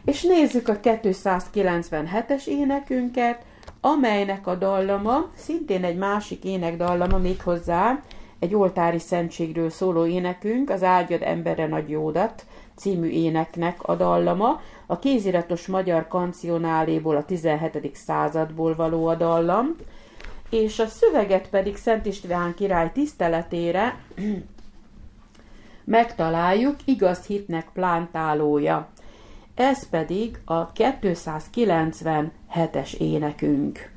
És nézzük a 297-es énekünket, amelynek a dallama szintén egy másik énekdallama, méghozzá egy oltári szentségről szóló énekünk, az Áldjad emberre nagy jódat című éneknek a dallama, a kéziratos magyar kancionáléból, a 17. századból való a dallam, és a szöveget pedig Szent István király tiszteletére megtaláljuk, igaz hitnek plántálója. Ez pedig a 297-es énekünk.